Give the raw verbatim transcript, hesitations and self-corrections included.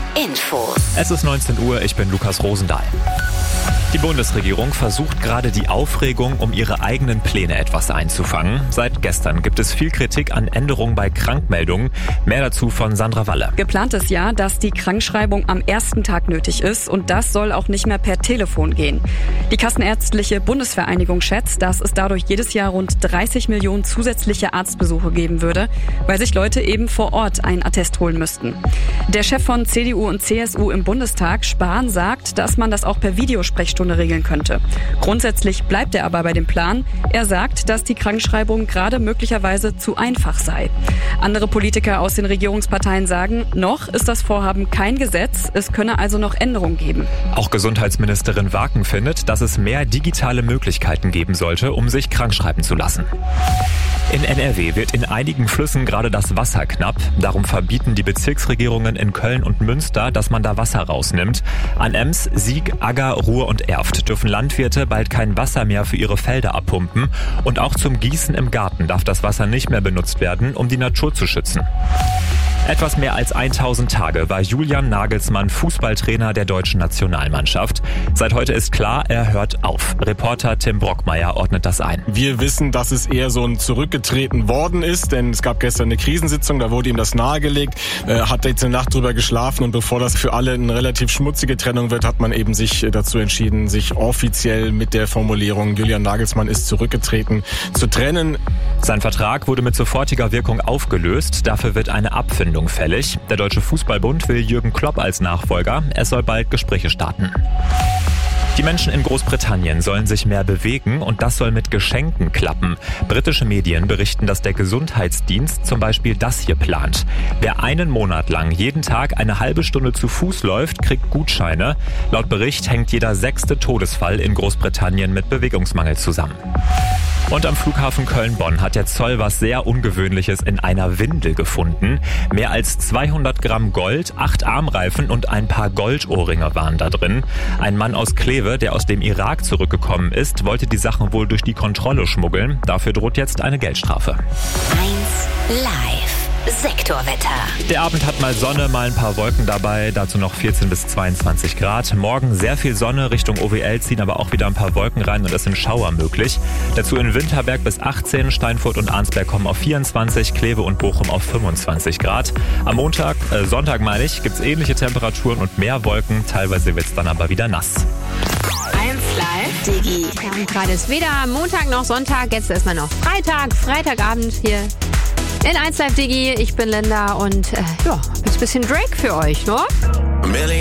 Infos. Es ist neunzehn Uhr, ich bin Lukas Rosendahl. Die Bundesregierung versucht gerade die Aufregung, um ihre eigenen Pläne etwas einzufangen. Seit gestern gibt es viel Kritik an Änderungen bei Krankmeldungen. Mehr dazu von Sandra Walle. Geplant ist ja, dass die Krankschreibung am ersten Tag nötig ist und das soll auch nicht mehr per Telefon gehen. Die Kassenärztliche Bundesvereinigung schätzt, dass es dadurch jedes Jahr rund dreißig Millionen zusätzliche Arztbesuche geben würde, weil sich Leute eben vor Ort ein Attest holen müssten. Der Chef von C D U und C S U im Bundestag, Spahn, sagt, dass man das auch per Videosprechstunde regeln könnte. Grundsätzlich bleibt er aber bei dem Plan. Er sagt, dass die Krankschreibung gerade möglicherweise zu einfach sei. Andere Politiker aus den Regierungsparteien sagen, noch ist das Vorhaben kein Gesetz, es könne also noch Änderungen geben. Auch Gesundheitsministerin Waken findet, dass es mehr digitale Möglichkeiten geben sollte, um sich krankschreiben zu lassen. In N R W wird in einigen Flüssen gerade das Wasser knapp. Darum verbieten die Bezirksregierungen in Köln und Münster, dass man da Wasser rausnimmt. An Ems, Sieg, Agger, Ruhr und Erft dürfen Landwirte bald kein Wasser mehr für ihre Felder abpumpen. Und auch zum Gießen im Garten darf das Wasser nicht mehr benutzt werden, um die Natur zu schützen. Etwas mehr als tausend Tage war Julian Nagelsmann Fußballtrainer der deutschen Nationalmannschaft. Seit heute ist klar, er hört auf. Reporter Tim Brockmeier ordnet das ein. Wir wissen, dass es eher so ein zurückgetreten worden ist, denn es gab gestern eine Krisensitzung, da wurde ihm das nahegelegt, äh, hat jetzt eine Nacht drüber geschlafen und bevor das für alle eine relativ schmutzige Trennung wird, hat man eben sich dazu entschieden, sich offiziell mit der Formulierung Julian Nagelsmann ist zurückgetreten zu trennen. Sein Vertrag wurde mit sofortiger Wirkung aufgelöst, dafür wird eine Abfindung fällig. Der Deutsche Fußballbund will Jürgen Klopp als Nachfolger. Es soll bald Gespräche starten. Die Menschen in Großbritannien sollen sich mehr bewegen und das soll mit Geschenken klappen. Britische Medien berichten, dass der Gesundheitsdienst zum Beispiel das hier plant. Wer einen Monat lang jeden Tag eine halbe Stunde zu Fuß läuft, kriegt Gutscheine. Laut Bericht hängt jeder sechste Todesfall in Großbritannien mit Bewegungsmangel zusammen. Und am Flughafen Köln-Bonn hat der Zoll was sehr Ungewöhnliches in einer Windel gefunden. Mehr als zweihundert Gramm Gold, acht Armreifen und ein paar Goldohrringe waren da drin. Ein Mann aus Kleve, der aus dem Irak zurückgekommen ist, wollte die Sachen wohl durch die Kontrolle schmuggeln. Dafür droht jetzt eine Geldstrafe. eins Live. Sektorwetter. Der Abend hat mal Sonne, mal ein paar Wolken dabei, dazu noch vierzehn bis zweiundzwanzig Grad. Morgen sehr viel Sonne, Richtung O W L ziehen aber auch wieder ein paar Wolken rein und es sind Schauer möglich. Dazu in Winterberg bis achtzehn, Steinfurt und Arnsberg kommen auf vierundzwanzig, Kleve und Bochum auf fünfundzwanzig Grad. Am Montag, äh, Sonntag meine ich, gibt es ähnliche Temperaturen und mehr Wolken, teilweise wird es dann aber wieder nass. eins Live Digi. Ja, und gerade ist weder Montag noch Sonntag, jetzt erstmal noch Freitag, Freitagabend hier in eins Live Digi. Ich bin Linda und äh, ja, jetzt ein bisschen Drake für euch, ne?